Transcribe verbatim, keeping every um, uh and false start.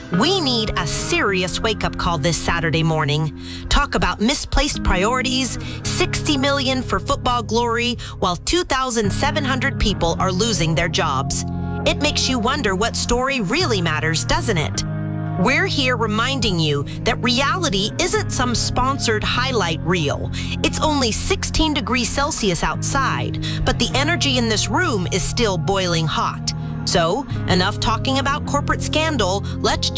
We need a serious wake-up call this Saturday morning. Talk about misplaced priorities, sixty million dollars for football glory, while two thousand seven hundred people are losing their jobs. It makes you wonder what story really matters, doesn't it? We're here reminding you that reality isn't some sponsored highlight reel. It's only sixteen degrees Celsius outside, but the energy in this room is still boiling hot. So, enough talking about corporate scandal. Let's